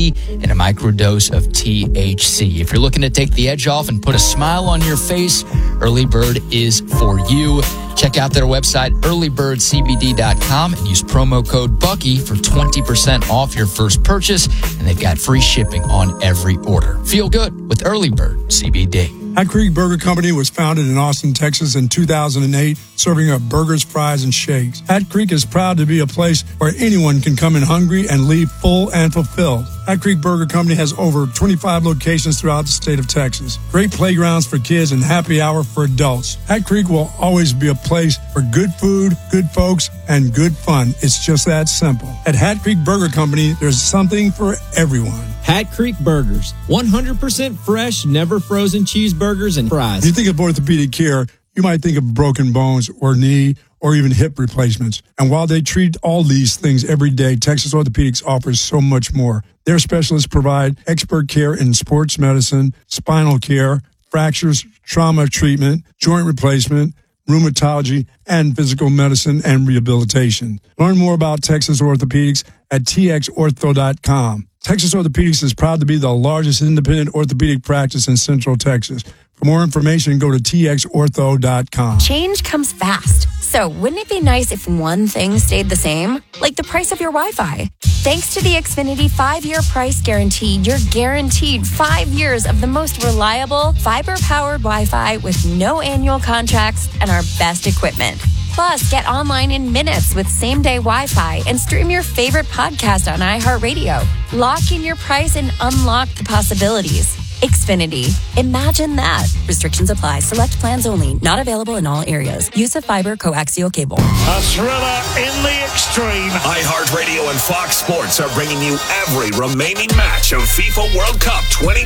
C and a microdose of THC. If you're looking to take the edge off and put a smile on your face, Early Bird is for you. Check out their website, earlybirdcbd.com, and use promo code BUCKY for 20% off your first purchase, and they've got free shipping on every order. Feel good with Early Bird CBD. Hat Creek Burger Company was founded in Austin, Texas in 2008, serving up burgers, fries, and shakes. Hat Creek is proud to be a place where anyone can come in hungry and leave full and fulfilled. Hat Creek Burger Company has over 25 locations throughout the state of Texas. Great playgrounds for kids and happy hour for adults. Hat Creek will always be a place for good food, good folks, and good fun. It's just that simple. At Hat Creek Burger Company, there's something for everyone. Hat Creek Burgers. 100% fresh, never frozen cheeseburgers and fries. When you think of orthopedic care, you might think of broken bones or knee or even hip replacements. And while they treat all these things every day, Texas Orthopedics offers so much more. Their specialists provide expert care in sports medicine, spinal care, fractures, trauma treatment, joint replacement, rheumatology, and physical medicine and rehabilitation. Learn more about Texas Orthopedics at txortho.com. Texas Orthopedics is proud to be the largest independent orthopedic practice in Central Texas. For more information, go to txortho.com. Change comes fast. So wouldn't it be nice if one thing stayed the same? Like the price of your Wi-Fi. Thanks to the Xfinity 5-year price guarantee, you're guaranteed 5 years of the most reliable, fiber-powered Wi-Fi with no annual contracts and our best equipment. Plus, get online in minutes with same-day Wi-Fi and stream your favorite podcast on iHeartRadio. Lock in your price and unlock the possibilities. Xfinity. Imagine that. Restrictions apply. Select plans only. Not available in all areas. Use of fiber coaxial cable. A thriller in the extreme. iHeartRadio and Fox Sports are bringing you every remaining match of FIFA World Cup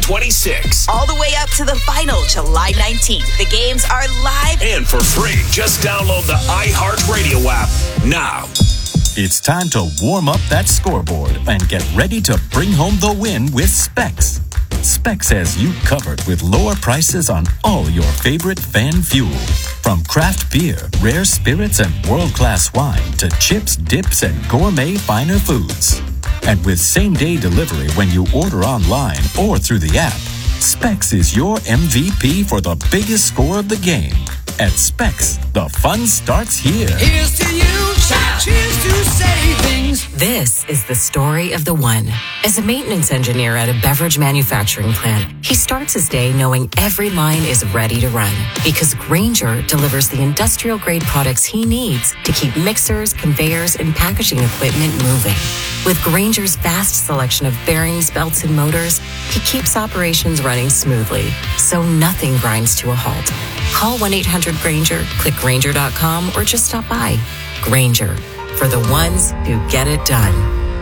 2026. All the way up to the final, July 19th. The games are live and for free. Just download the iHeartRadio app now. It's time to warm up that scoreboard and get ready to bring home the win with Specs. Specs has you covered with lower prices on all your favorite fan fuel. From craft beer, rare spirits, and world-class wine to chips, dips, and gourmet finer foods. And with same-day delivery when you order online or through the app, Specs is your MVP for the biggest score of the game. At Specs, the fun starts here. Here's to you, cheers to savings. This is the story of the one. As a maintenance engineer at a beverage manufacturing plant, he starts his day knowing every line is ready to run because Grainger delivers the industrial-grade products he needs to keep mixers, conveyors, and packaging equipment moving. With Grainger's vast selection of bearings, belts, and motors, he keeps operations running smoothly, so nothing grinds to a halt. Call 1-800-GRAINGER, click Grainger.com, or just stop by. Grainger, for the ones who get it done.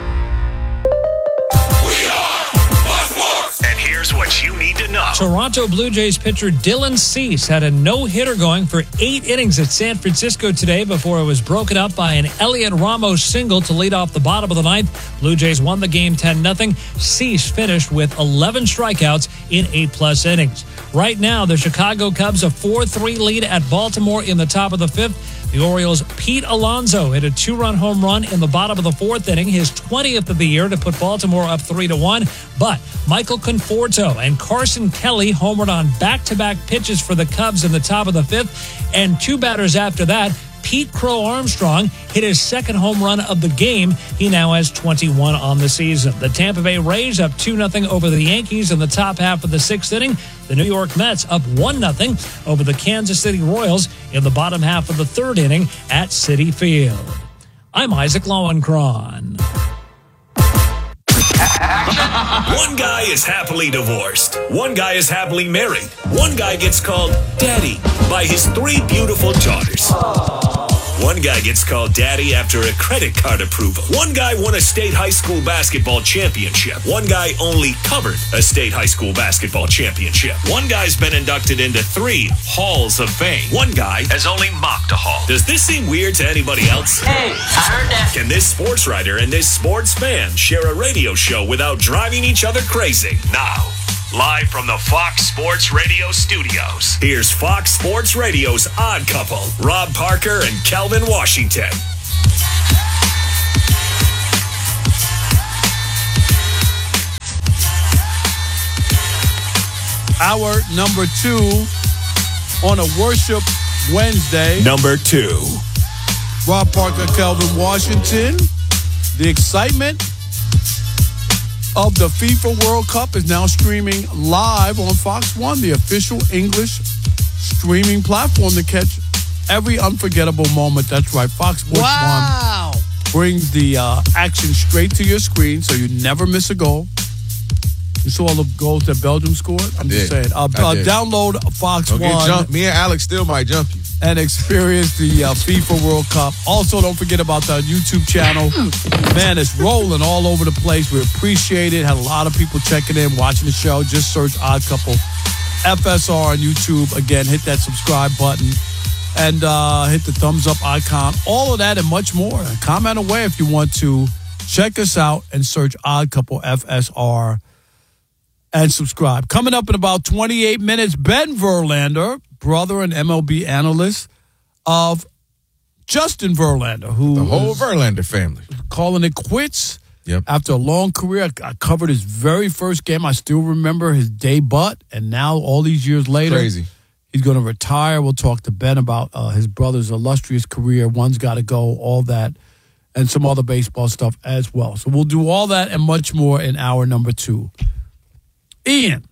And here's what you need to know. Toronto Blue Jays pitcher Dylan Cease had a no-hitter going for 8 innings at San Francisco today before it was broken up by an Elliot Ramos single to lead off the bottom of the ninth. Blue Jays won the game 10-0. Cease finished with 11 strikeouts in 8+ innings. Right now, the Chicago Cubs a 4-3 lead at Baltimore in the top of the 5th. The Orioles' Pete Alonso hit a 2-run home run in the bottom of the 4th inning, his 20th of the year, to put Baltimore up 3-1. But Michael Conforto and Carson Kelly homered on back-to-back pitches for the Cubs in the top of the 5th. And 2 batters after that, Pete Crow Armstrong hit his 2nd home run of the game. He now has 21 on the season. The Tampa Bay Rays up 2-0 over the Yankees in the top half of the 6th inning. The New York Mets up 1-0 over the Kansas City Royals in the bottom half of the 3rd inning at Citi Field. I'm Isaac Lowenkron. One guy is happily divorced. One guy is happily married. One guy gets called daddy by his 3 beautiful daughters. One guy gets called daddy after a credit card approval. One guy won a state high school basketball championship. One guy only covered a state high school basketball championship. One guy's been inducted into 3 halls of fame. One guy has only mocked a hall. Does this seem weird to anybody else? Hey, I heard that. Can this sports writer and this sports fan share a radio show without driving each other crazy? Now, live from the Fox Sports Radio studios, here's Fox Sports Radio's Odd Couple, Rob Parker and Kelvin Washington. Hour number 2 on a Worship Wednesday. Number 2. Rob Parker, Kelvin Washington. The excitement of the FIFA World Cup is now streaming live on Fox 1, the official English streaming platform to catch every unforgettable moment. That's right, Fox Sports 1 brings the action straight to your screen so you never miss a goal. You saw all the goals that Belgium scored? I'm just saying. Download Fox 1. Me and Alex still might jump you. And experience the FIFA World Cup. Also, don't forget about the YouTube channel. Man, it's rolling all over the place. We appreciate it. Had a lot of people checking in, watching the show. Just search Odd Couple FSR on YouTube. Again, hit that subscribe button and hit the thumbs up icon. All of that and much more. Comment away if you want to. Check us out and search Odd Couple FSR and subscribe. Coming up in about 28 minutes, Ben Verlander, brother and MLB analyst of Justin Verlander, who the whole Verlander family calling it quits. Yep. After a long career, I covered his very first game. I still remember his debut, and now all these years later, crazy. He's going to retire. We'll talk to Ben about his brother's illustrious career. One's got to go, all that, and some other baseball stuff as well. So we'll do all that and much more in hour number 2. Ian.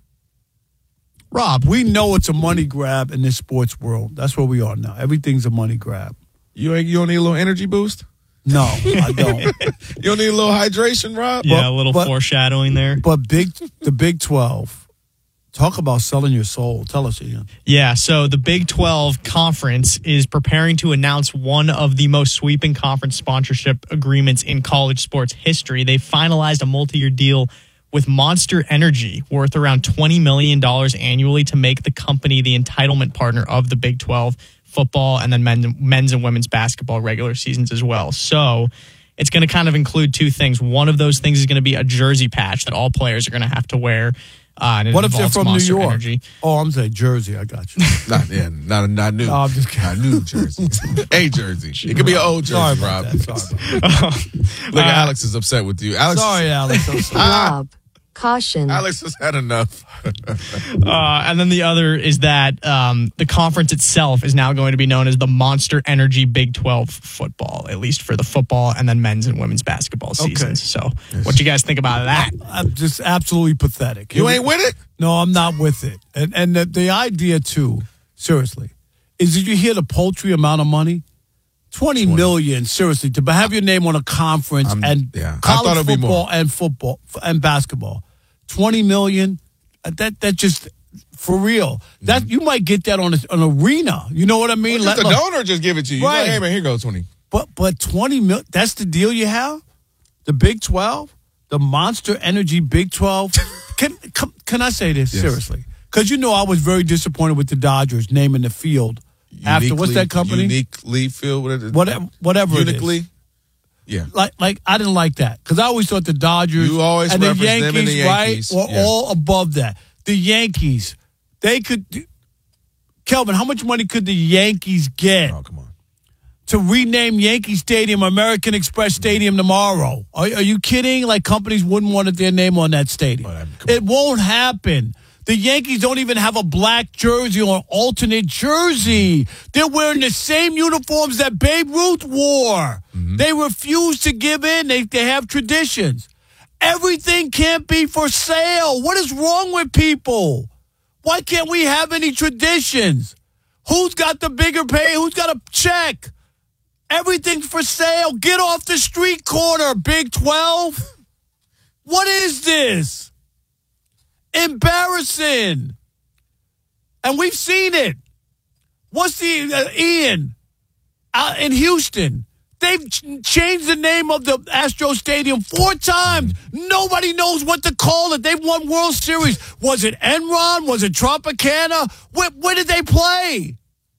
Rob, we know it's a money grab in this sports world. That's where we are now. Everything's a money grab. You don't need a little energy boost? No, I don't. You don't need a little hydration, Rob? Yeah, a little foreshadowing there. But the Big 12, talk about selling your soul. Tell us, Ian. Yeah, so the Big 12 Conference is preparing to announce one of the most sweeping conference sponsorship agreements in college sports history. They finalized a multi-year deal with Monster Energy, worth around $20 million annually, to make the company the entitlement partner of the Big 12 football and then men's and women's basketball regular seasons as well. So it's going to kind of include two things. One of those things is going to be a jersey patch that all players are going to have to wear. What if they're from Monster New York? Energy. Oh, I'm saying Jersey. I got you. Not new. No, I'm just kidding. Not new Jersey. A Jersey. It could be an old Jersey, Rob. Look, Alex is upset with you. Sorry, Alex. Rob, caution. Alex has had enough. And then the other is that the conference itself is now going to be known as the Monster Energy Big 12 football, at least for the football and then men's and women's basketball seasons. Okay. So what do you guys think about that? I'm just absolutely pathetic. You ain't with it? No, I'm not with it. And the idea, too, seriously, is did you hear the paltry amount of money? $20 million, seriously, to have your name on a conference and college football and basketball. $20 million, that just, for real. That you might get that on an arena. You know what I mean? Well, just the donor just give it to you. Right. Like, hey, man, here goes 20. But $20 million, that's the deal you have? The Big 12? The Monster Energy Big 12? Can I say this, seriously? Because, I was very disappointed with the Dodgers naming the field after, what's that company? Uniquely Field. Whatever Uniquely. it is. Yeah. Like I didn't like that because I always thought the Dodgers and the Yankees, were all above that. The Yankees, they could. Kelvin, how much money could the Yankees get? Oh, come on. To rename Yankee Stadium American Express Stadium tomorrow? Are you kidding? Like companies wouldn't want their name on that stadium. It won't happen. The Yankees don't even have a black jersey or an alternate jersey. They're wearing the same uniforms that Babe Ruth wore. Mm-hmm. They refuse to give in. They have traditions. Everything can't be for sale. What is wrong with people? Why can't we have any traditions? Who's got the bigger pay? Who's got a check? Everything's for sale. Get off the street corner, Big 12. What is this? Embarrassing. And we've seen it. What's the Ian in Houston? They've changed the name of the Astro Stadium 4 times. Nobody knows what to call it. They've won World Series. Was it Enron? Was it Tropicana? Where did they play?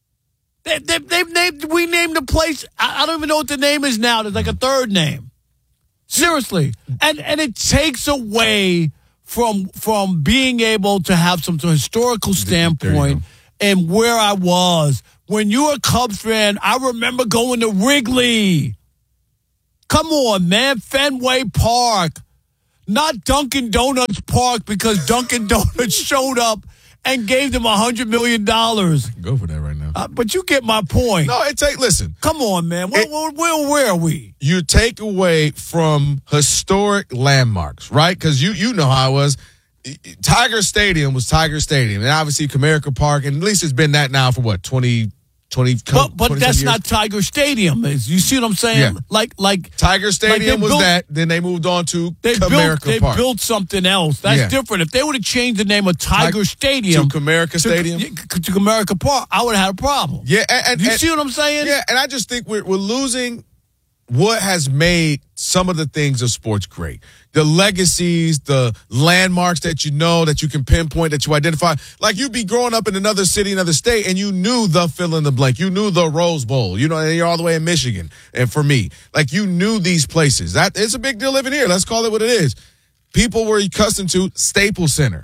We named the place. I don't even know what the name is now. There's like a third name. Seriously. And it takes away from being able to have some sort of historical standpoint and where I was. When you're a Cubs fan, I remember going to Wrigley. Come on, man. Fenway Park. Not Dunkin' Donuts Park because Dunkin' Donuts showed up and gave them $100 million. Go for that right now. But you get my point. No, listen. Come on, man. Where are we? You take away from historic landmarks, right? Because you know how it was. Tiger Stadium was Tiger Stadium, and obviously Comerica Park, and at least it's been that now for what, 20 But that's not Tiger Stadium. You see what I'm saying? Yeah. Like Tiger Stadium was that. Then they moved on to Comerica Park. They built something else. That's different. If they would have changed the name of Tiger Stadium to Comerica Stadium to Comerica Park, I would have had a problem. Yeah, and you see what I'm saying? Yeah, and I just think we're losing what has made some of the things of sports great. The legacies, the landmarks that you know, that you can pinpoint, that you identify. Like you'd be growing up in another city, another state, and you knew the fill in the blank. You knew the Rose Bowl. You know, and you're all the way in Michigan. And for me, like you knew these places. It's a big deal living here. Let's call it what it is. People were accustomed to Staples Center.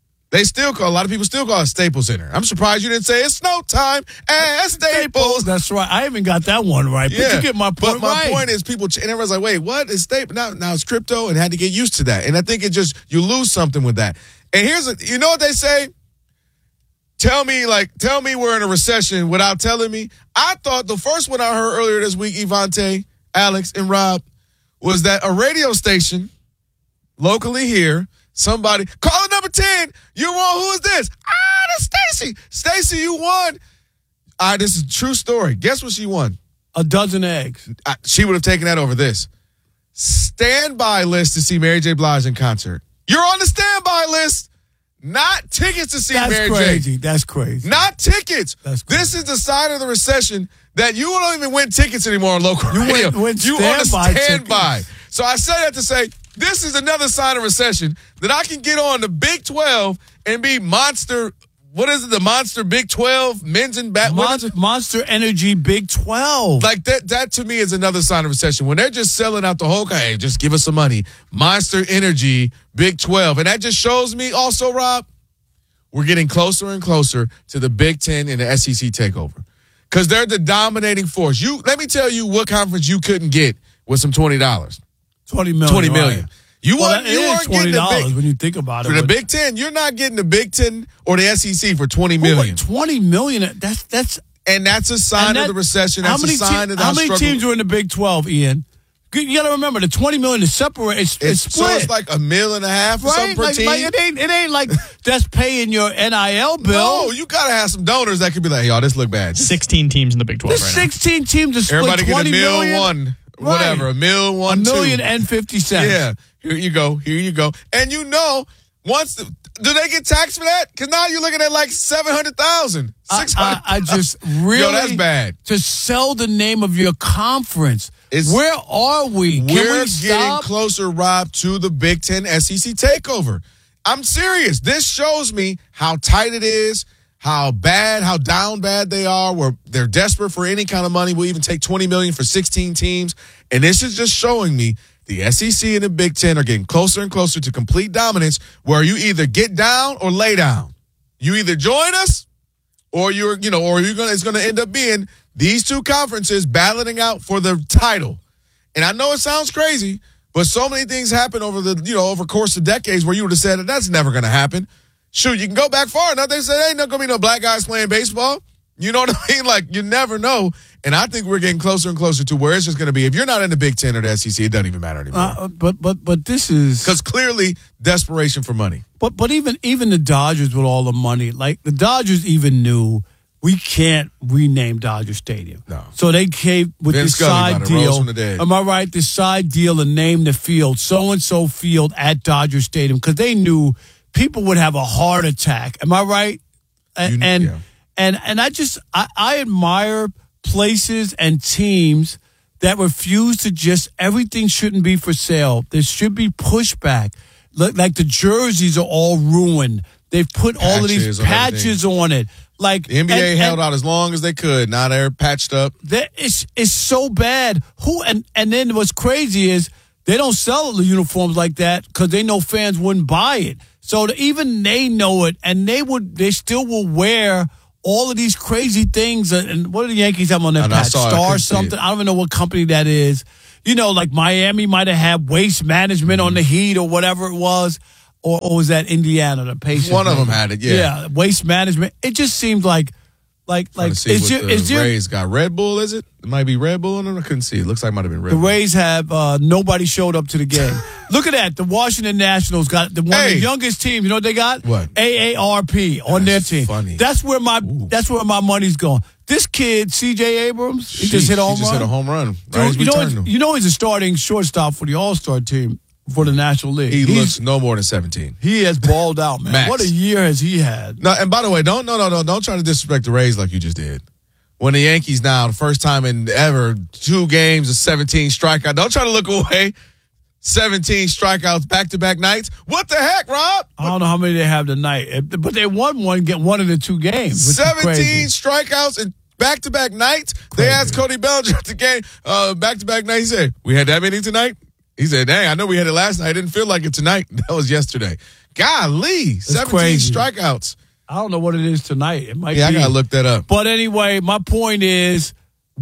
A lot of people still call it Staples Center. I'm surprised you didn't say it's snow time at Staples. That's right. I even got that one right. But you get my point. But my point is and everyone's like, wait, what is Staples? Now it's crypto and had to get used to that. And I think you lose something with that. And you know what they say? Tell me we're in a recession without telling me. I thought the first one I heard earlier this week, Evante, Alex, and Rob, was that a radio station locally here, somebody, caller number 10, you're wrong. Who is this? That's Stacy. Stacy, you won. This is a true story. Guess what she won? A dozen eggs. She would have taken that over this. Standby list to see Mary J. Blige in concert. You're on the standby list. Not tickets to see Mary J. That's crazy. Not tickets. That's crazy. This is the sign of the recession that you don't even win tickets anymore on local radio. You on a standby. So I say that to say, this is another sign of recession that I can get on the Big 12 and be Monster. What is it? The Monster Big 12 men's and Monster Energy Big 12. Like that to me is another sign of recession. When they're just selling out the whole, hey, just give us some money. Monster Energy Big 12. And that just shows me also, Rob, we're getting closer and closer to the Big 10 and the SEC takeover. Because they're the dominating force. Let me tell you what conference you couldn't get with some $20. $20 million. $20 million. Right. You weren't getting $20 when you think about it. For the Big Ten, you're not getting the Big Ten or the SEC for $20 million. $20 million. That's a sign of the recession. That's a sign of the how many teams are in the Big 12, Ian? You got to remember the $20 million is separate. It's split. So it's like $1.5 million or something per team. It ain't like that's paying your NIL bill. No, you got to have some donors that could be like, y'all, this look bad. 16 teams in the Big 12 right now. 16 teams to split Everybody $20 get million. Whatever, $1 million, $1 million, $1.50. Yeah, here you go. And do they get taxed for that? Because now you're looking at like $700,000, $600,000. I just really, yo, that's bad. To sell the name of your conference. Where are we? We're getting closer, Rob, to the Big Ten SEC takeover. I'm serious. This shows me how tight it is. How down bad they are, where they're desperate for any kind of money. We'll even take $20 million for 16 teams. And this is just showing me the SEC and the Big Ten are getting closer and closer to complete dominance, where you either get down or lay down. You either join us or it's going to end up being these two conferences battling out for the title. And I know it sounds crazy, but so many things happen over the course of decades where you would have said that's never going to happen. Shoot, you can go back far enough. They said, ain't not going to be no black guys playing baseball. You know what I mean? Like, you never know. And I think we're getting closer and closer to where it's just going to be. If you're not in the Big Ten or the SEC, it doesn't even matter anymore. But this is... Because clearly, desperation for money. But even the Dodgers with all the money, like the Dodgers even knew we can't rename Dodger Stadium. No. So they came with this side deal. Am I right? This side deal and name the field, so-and-so field at Dodger Stadium, because they knew... people would have a heart attack. Am I right? And I admire places and teams that refuse to everything shouldn't be for sale. There should be pushback. Like the jerseys are all ruined. They've put all of these patches on it. Like the NBA held out as long as they could. Now they're patched up. It's so bad. And then what's crazy is they don't sell the uniforms like that because they know fans wouldn't buy it. So even they know it, and they still will wear all of these crazy things. And what do the Yankees have on their patch? Star something. I don't even know what company that is. Like Miami might have had Waste Management on the Heat or whatever it was. or was that Indiana, the Pacers? One of them had it, yeah. Yeah, Waste Management. It just seemed like the Rays got Red Bull, is it? It might be Red Bull. I couldn't see. It looks like it might have been Red Bull. The Rays have nobody showed up to the game. Look at that. The Washington Nationals got one of the youngest teams. You know what they got? What? AARP on their team. Funny. That's where my money's going. This kid, C.J. Abrams, he just hit a home run. Right? Dude, you know he's a starting shortstop for the All-Star team for the National League. He looks no more than 17. He has balled out, man. Max. What a year has he had. No, and by the way, don't try to disrespect the Rays like you just did. When the Yankees now, the first time in ever, 2 games of 17 strikeouts. Don't try to look away. 17 strikeouts back-to-back nights. What the heck, Rob? I don't know how many they have tonight, but they won one of the 2 games. 17 strikeouts in back-to-back nights. Crazy. They asked Cody Bellinger at the game, back-to-back night. He said, we had that many tonight? He said, dang, I know we had it last night. I didn't feel like it tonight. That was yesterday. Golly, 17 crazy. Strikeouts. I don't know what it is tonight. It might be. I got to look that up. But anyway, my point is,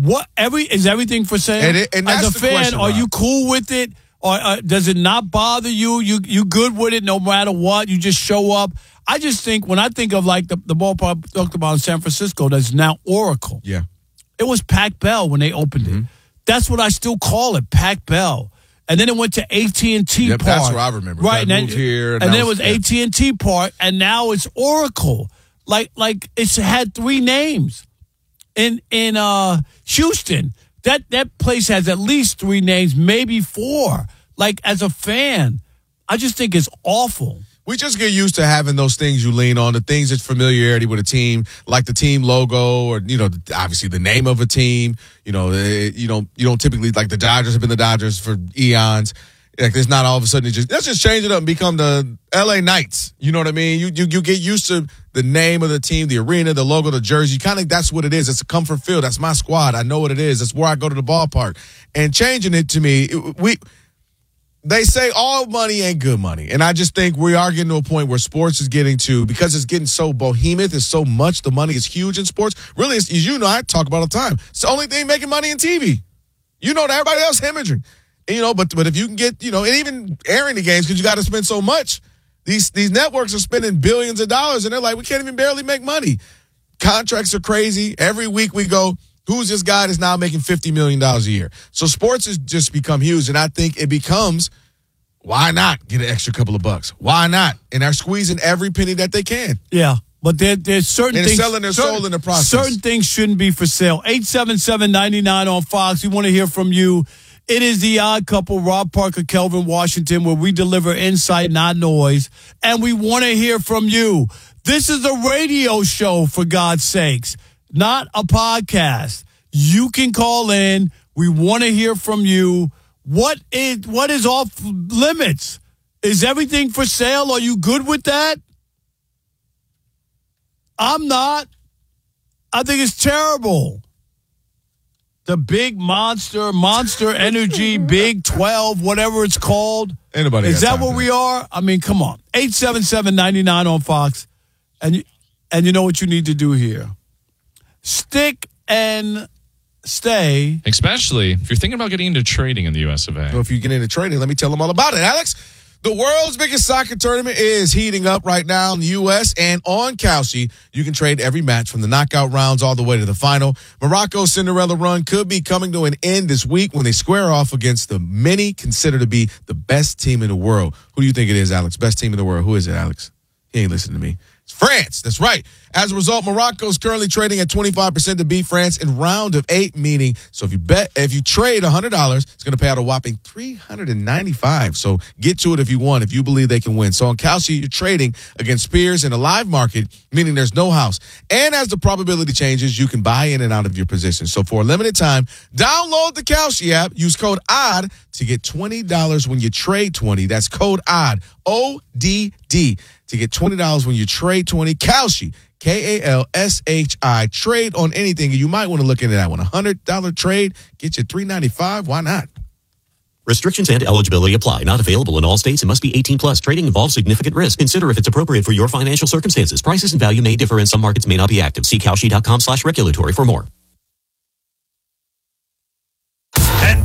is everything for sale? And as that's a fan, question, are Rob. you cool with it? Or does it not bother you? You good with it no matter what? You just show up? I just think, when I think of like the ballpark I talked about in San Francisco, that's now Oracle. Yeah. It was Pac Bell when they opened it. That's what I still call it, Pac Bell. And then it went to AT&T Park. That's what I remember. Right. And moved here. And then it was AT&T Park, and now it's Oracle. Like it's had 3 names. In Houston, that place has at least 3 names, maybe 4. Like, as a fan, I just think it's awful. We just get used to having those things you lean on, the things that's familiarity with a team, like the team logo or, obviously the name of a team. You don't typically, like the Dodgers have been the Dodgers for eons. Like, it's not all of a sudden, let's just change it up and become the LA Knights. You know what I mean? You get used to the name of the team, the arena, the logo, the jersey. Kind of, that's what it is. It's a comfort feel. That's my squad. I know what it is. That's where I go to the ballpark. And changing it to me, they say all money ain't good money. And I just think we are getting to a point where sports is getting to, because it's getting so behemoth, it's so much, the money is huge in sports. Really, as you know, I talk about all the time. It's the only thing making money in TV. You know that everybody else hemorrhaging. But if you can get, and even airing the games, because you got to spend so much, these networks are spending billions of dollars, and they're like, we can't even barely make money. Contracts are crazy. Every week we go, who's this guy that's now making $50 million a year? So sports has just become huge, and I think it becomes, why not get an extra couple of bucks? Why not? And they're squeezing every penny that they can. Yeah, but there's certain things. Selling their soul in the process. Certain things shouldn't be for sale. 877-99 on Fox. We want to hear from you. It is The Odd Couple, Rob Parker, Kelvin Washington, where we deliver insight, not noise. And we want to hear from you. This is a radio show, for God's sakes, not a podcast. You can call in. We want to hear from you. What is off limits? Is everything for sale? Are you good with that? I'm not. I think it's terrible. The big Monster Energy, Big 12, whatever it's called. Is that where we are? I mean, come on. 877-99 on Fox. And you know what you need to do here. Stick and stay. Especially if you're thinking about getting into trading in the US of A. So if you get into trading, let me tell them all about it. Alex, the world's biggest soccer tournament is heating up right now in the U.S. And on Kalshi, you can trade every match from the knockout rounds all the way to the final. Morocco's Cinderella run could be coming to an end this week when they square off against the many considered to be the best team in the world. Who do you think it is, Alex? Best team in the world. Who is it, Alex? He ain't listening to me. It's France. That's right. As a result, Morocco is currently trading at 25% to beat France in round of 8, meaning, so if you trade $100, it's going to pay out a whopping $395. So get to it if you want, if you believe they can win. So on Kalshi, you're trading against peers in a live market, meaning there's no house. And as the probability changes, you can buy in and out of your position. So for a limited time, download the Kalshi app, use code ODD to get $20 when you trade 20. That's code ODD, ODD. To get $20 when you trade 20. Kalshi, Kalshi, trade on anything. And you might want to look into that one. $100 trade, get you $395. Why not? Restrictions and eligibility apply. Not available in all states and must be 18 plus. Trading involves significant risk. Consider if it's appropriate for your financial circumstances. Prices and value may differ and some markets may not be active. See Kalshi.com/regulatory for more. NBA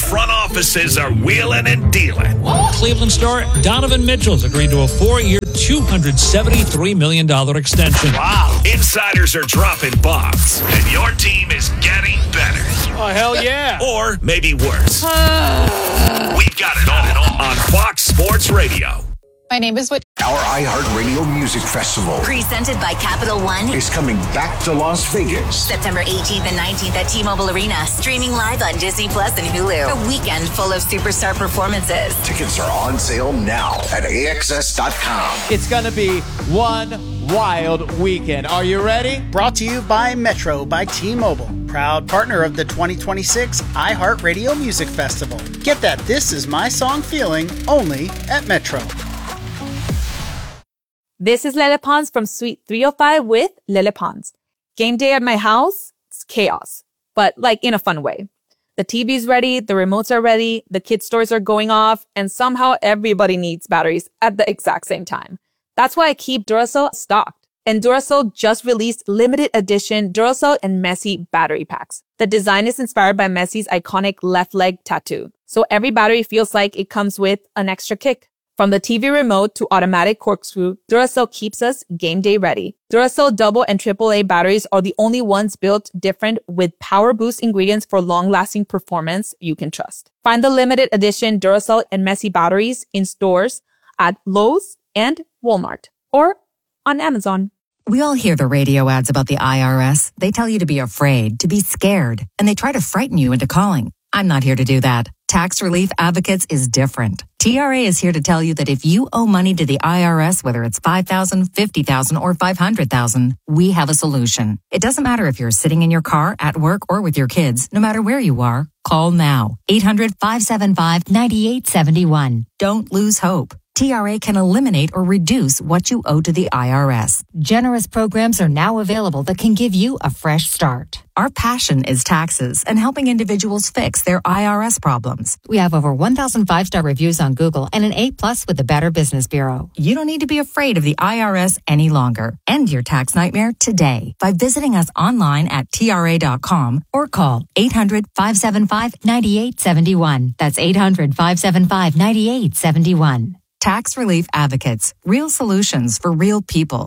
front offices are wheeling and dealing. Cleveland star Donovan Mitchell's agreed to a 4-year, $273 million extension. Wow. Insiders are dropping bombs, and your team is getting better. Oh, hell yeah. Or maybe worse. We've got it all on Fox Sports Radio. My name is Whit. Our iHeartRadio Music Festival, Presented by Capital One, is coming back to Las Vegas. September 18th and 19th at T-Mobile Arena. Streaming live on Disney Plus and Hulu. A weekend full of superstar performances. Tickets are on sale now at AXS.com. It's going to be one wild weekend. Are you ready? Brought to you by Metro by T-Mobile. Proud partner of the 2026 iHeartRadio Music Festival. Get that This Is My Song feeling only at Metro. This is Lele Pons from Suite 305 with Lele Pons. Game day at my house, it's chaos, but like in a fun way. The TV's ready, the remotes are ready, the kids' toys are going off, and somehow everybody needs batteries at the exact same time. That's why I keep Duracell stocked. And Duracell just released limited edition Duracell and Messi battery packs. The design is inspired by Messi's iconic left leg tattoo. So every battery feels like it comes with an extra kick. From the TV remote to automatic corkscrew, Duracell keeps us game day ready. Duracell double and AAA batteries are the only ones built different with power boost ingredients for long-lasting performance you can trust. Find the limited edition Duracell and Messi batteries in stores at Lowe's and Walmart or on Amazon. We all hear the radio ads about the IRS. They tell you to be afraid, to be scared, and they try to frighten you into calling. I'm not here to do that. Tax Relief Advocates is different. TRA is here to tell you that if you owe money to the IRS, whether it's $5,000, $50,000, or $500,000, we have a solution. It doesn't matter if you're sitting in your car, at work, or with your kids. No matter where you are, call now. 800-575-9871. Don't lose hope. TRA can eliminate or reduce what you owe to the IRS. Generous programs are now available that can give you a fresh start. Our passion is taxes and helping individuals fix their IRS problems. We have over 1,000 5-star reviews on Google and an A+ with the Better Business Bureau. You don't need to be afraid of the IRS any longer. End your tax nightmare today by visiting us online at TRA.com or call 800-575-9871. That's 800-575-9871. Tax Relief Advocates. Real solutions for real people.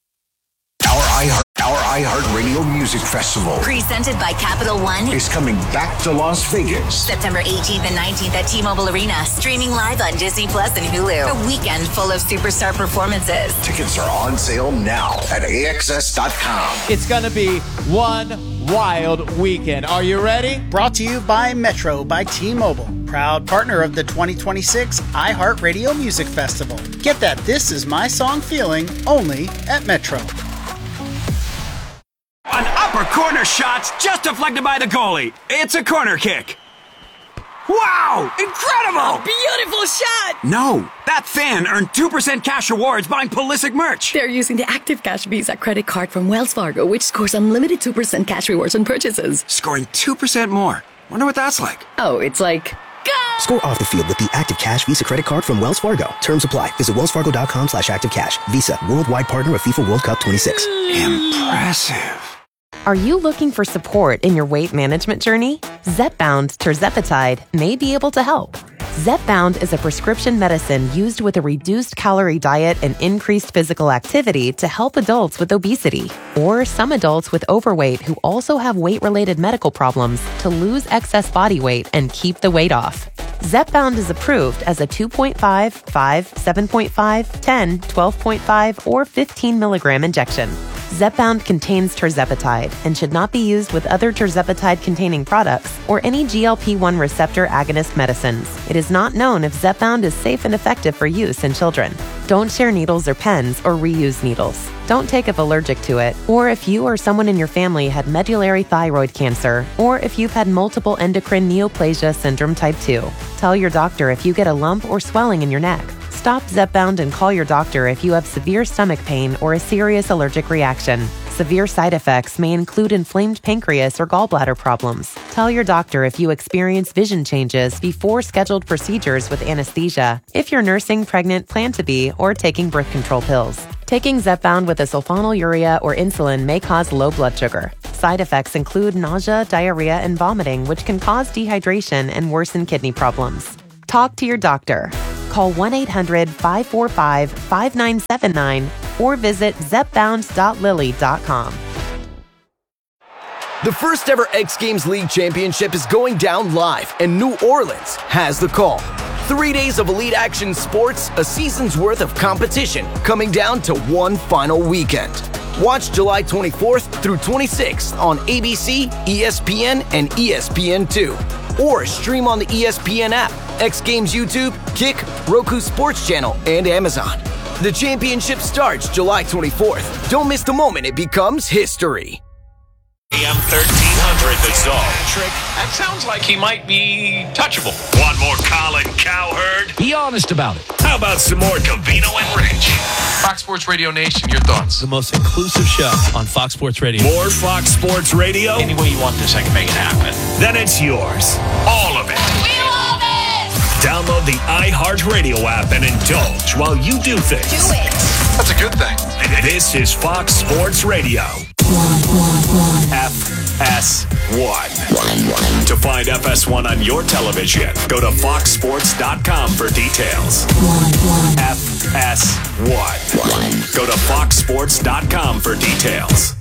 Our iHeartRadio Music Festival, Presented by Capital One, is coming back to Las Vegas. September 18th and 19th at T-Mobile Arena. Streaming live on Disney Plus and Hulu. A weekend full of superstar performances. Tickets are on sale now at AXS.com. It's going to be one wild weekend. Are you ready? Brought to you by Metro by T-Mobile. Proud partner of the 2026 iHeartRadio Music Festival. Get that This Is My Song feeling only at Metro. An upper corner shot's just deflected by the goalie. It's a corner kick. Wow! Incredible! Beautiful shot! No, that fan earned 2% cash rewards buying Pulisic merch. They're using the Active Cash Visa credit card from Wells Fargo, which scores unlimited 2% cash rewards on purchases. Scoring 2% more. Wonder what that's like. Oh, it's like... Go! Score off the field with the Active Cash Visa credit card from Wells Fargo. Terms apply. Visit wellsfargo.com/activecash. Visa, worldwide partner of FIFA World Cup 26. Impressive. Are you looking for support in your weight management journey? Zepbound tirzepatide may be able to help. Zepbound is a prescription medicine used with a reduced calorie diet and increased physical activity to help adults with obesity or some adults with overweight who also have weight-related medical problems to lose excess body weight and keep the weight off. Zepbound is approved as a 2.5, 5, 7.5, 10, 12.5, or 15 milligram injection. Zepbound contains tirzepatide and should not be used with other tirzepatide-containing products or any GLP-1 receptor agonist medicines. It is not known if Zepbound is safe and effective for use in children. Don't share needles or pens or reuse needles. Don't take if allergic to it, or if you or someone in your family had medullary thyroid cancer, or if you've had multiple endocrine neoplasia syndrome type 2. Tell your doctor if you get a lump or swelling in your neck. Stop Zepbound and call your doctor if you have severe stomach pain or a serious allergic reaction. Severe side effects may include inflamed pancreas or gallbladder problems. Tell your doctor if you experience vision changes before scheduled procedures with anesthesia, if you're nursing, pregnant, plan to be, or taking birth control pills. Taking Zepbound with a sulfonylurea or insulin may cause low blood sugar. Side effects include nausea, diarrhea, and vomiting, which can cause dehydration and worsen kidney problems. Talk to your doctor. Call 1-800-545-5979 or visit zepbound.lilly.com. The first ever X Games League Championship is going down live, and New Orleans has the call. 3 days of elite action sports, a season's worth of competition, coming down to one final weekend. Watch July 24th through 26th on ABC, ESPN, and ESPN2. Or stream on the ESPN app, X Games YouTube, Kick, Roku Sports Channel, and Amazon. The championship starts July 24th. Don't miss the moment it becomes history. AM 1300 The Zone. That sounds like he might be touchable. Want more Colin Cowherd? Be honest about it. How about some more Covino and Rich? Fox Sports Radio Nation, your thoughts? The most inclusive show on Fox Sports Radio. More Fox Sports Radio? Any way you want this, I can make it happen. Then it's yours. All of it. We love it! Download the iHeartRadio app and indulge while you do things. Do it! That's a good thing. This is Fox Sports Radio. FS1. To find FS1 on your television, go to foxsports.com for details. FS1. Go to foxsports.com for details.